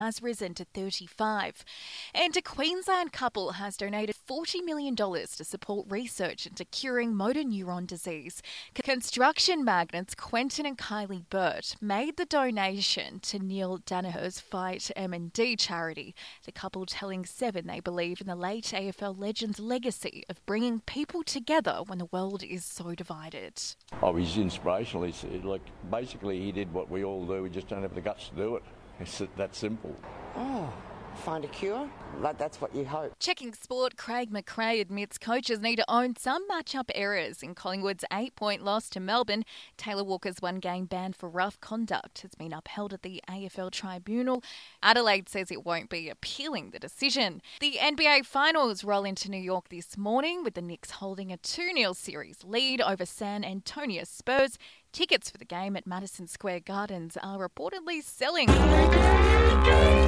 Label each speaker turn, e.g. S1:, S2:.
S1: has risen to 35. And a Queensland couple has donated $40 million to support research into curing motor neuron disease. Construction magnates Quentin and Kylie Burt made the donation to Neil Danaher's Fight M&D charity, the couple telling Seven they believe in the late AFL legend's legacy of bringing people together when the world is so divided.
S2: Oh, he's inspirational. He's basically he did what we all do, we just don't have the guts to do it. It's that simple.
S3: Oh, find a cure? That's what you hope.
S1: Checking sport, Craig McRae admits coaches need to own some matchup errors in Collingwood's 8-point loss to Melbourne. Taylor Walker's one-game ban for rough conduct has been upheld at the AFL Tribunal. Adelaide says it won't be appealing the decision. The NBA Finals roll into New York this morning, with the Knicks holding a 2-0 series lead over San Antonio Spurs. Tickets for the game at Madison Square Gardens are reportedly selling.